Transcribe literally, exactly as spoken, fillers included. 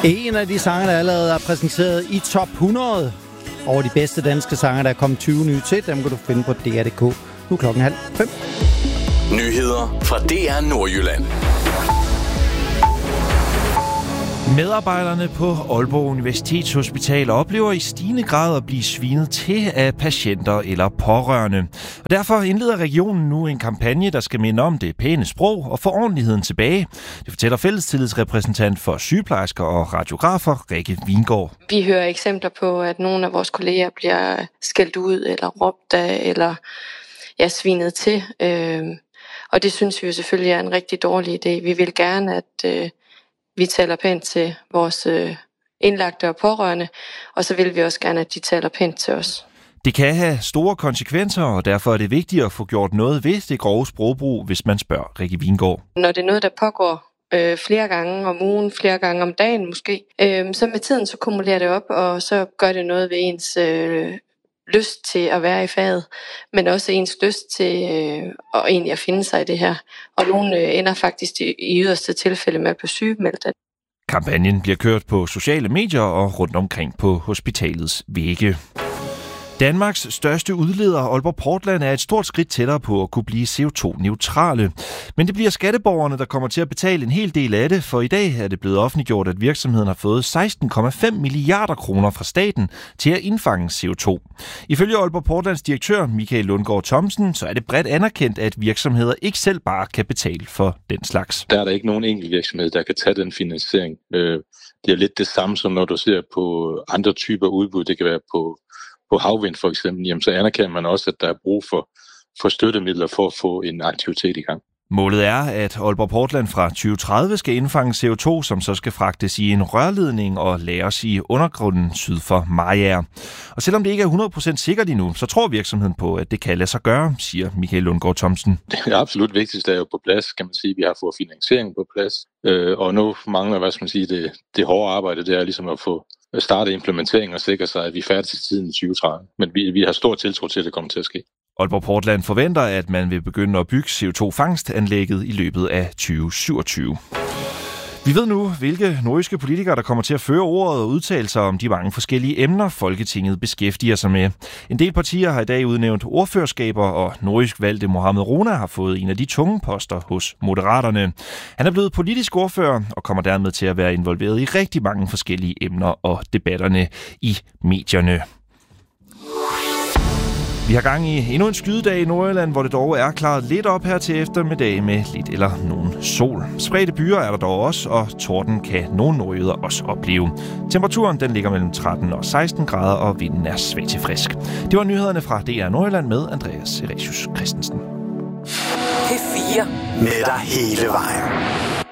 En af de sange, der allerede er præsenteret i top hundrede over de bedste danske sange, der er kommet tyve nye til, dem kan du finde på D R punktum D K. Nu er klokken halv fem. Nyheder fra D R Nordjylland. Medarbejderne på Aalborg Universitetshospital oplever i stigende grad at blive svinet til af patienter eller pårørende. Og derfor indleder regionen nu en kampagne, der skal minde om det pæne sprog og få ordentligheden tilbage. Det fortæller fællestillidsrepræsentant for sygeplejersker og radiografer, Rikke Vingård. Vi hører eksempler på, at nogle af vores kolleger bliver skældt ud eller råbt af eller ja, svinet til. Og det synes vi jo selvfølgelig er en rigtig dårlig idé. Vi vil gerne, at vi taler pænt til vores øh, indlagte og pårørende, og så vil vi også gerne, at de taler pænt til os. Det kan have store konsekvenser, og derfor er det vigtigt at få gjort noget ved det grove sprogbrug, hvis man spørger Rikke Vingård. Når det er noget, der pågår øh, flere gange om ugen, flere gange om dagen måske, øh, så med tiden så kumulerer det op, og så gør det noget ved ens øh, lyst til at være i faget, men også ens lyst til øh, at egentlig at finde sig i det her. Og nogle øh, ender faktisk i, i yderste tilfælde med at blive sygemeldt. Kampagnen bliver kørt på sociale medier og rundt omkring på hospitalets vægge. Danmarks største udleder, Aalborg Portland, er et stort skridt tættere på at kunne blive C O to neutrale. Men det bliver skatteborgerne, der kommer til at betale en hel del af det, for i dag er det blevet offentliggjort, at virksomheden har fået seksten komma fem milliarder kroner fra staten til at indfange C O to. Ifølge Aalborg Portlands direktør, Michael Lundgaard Thomsen, så er det bredt anerkendt, at virksomheder ikke selv bare kan betale for den slags. Der er der ikke nogen enkelt virksomhed, der kan tage den finansiering. Det er lidt det samme, som når du ser på andre typer udbud. Det kan være på På havvind for eksempel, jamen, så anerkender man også, at der er brug for, for støttemidler for at få en aktivitet i gang. Målet er, at Aalborg Portland fra tyve tredive skal indfange C O to, som så skal fragtes i en rørledning og lagres i undergrunden syd for Mariager. Og selvom det ikke er hundrede procent sikkert endnu, så tror virksomheden på, at det kan lade sig gøre, siger Michael Lundgaard Thomsen. Det absolut vigtigste er jo på plads, kan man sige. Vi har fået finansiering på plads, øh, og nu mangler, hvad skal man sige, det, det hårde arbejde, det er ligesom at få starte implementeringen og sikre sig, at vi er færdige til tiden i tyve tredive. Men vi, vi har stor tiltro til, at det kommer til at ske. Aalborg Portland forventer, at man vil begynde at bygge C O to fangstanlægget i løbet af tyve syvogtyve. Vi ved nu, hvilke nordjyske politikere, der kommer til at føre ordet og udtale sig om de mange forskellige emner, Folketinget beskæftiger sig med. En del partier har i dag udnævnt ordførerskaber, og nordjysk valgte Mohamed Rona har fået en af de tunge poster hos Moderaterne. Han er blevet politisk ordfører og kommer dermed til at være involveret i rigtig mange forskellige emner og debatterne i medierne. Vi har gang i endnu en skydedag i Nordjylland, hvor det dog er klaret lidt op her til eftermiddag med lidt eller nogen sol. Spredte byer er der dog også, og torden kan nogle nordjyder også opleve. Temperaturen den ligger mellem tretten og seksten grader, og vinden er svag til frisk. Det var nyhederne fra D R Nordjylland med Andreas Eresius Christensen. P fire med dig hele vejen.